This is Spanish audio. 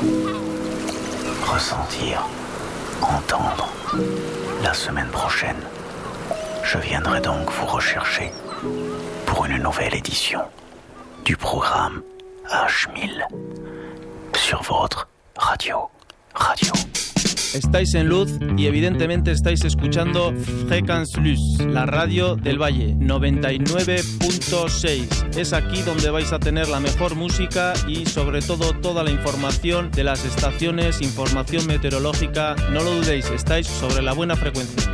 ressentir, entendre. La semaine prochaine, je viendrai donc vous rechercher pour une nouvelle édition du programme H1000 sur votre radio. Estáis en Luz y evidentemente estáis escuchando Fréquence Luz, la radio del Valle, 99.6. Es aquí donde vais a tener la mejor música y sobre todo toda la información de las estaciones, información meteorológica. No lo dudéis, estáis sobre la buena frecuencia.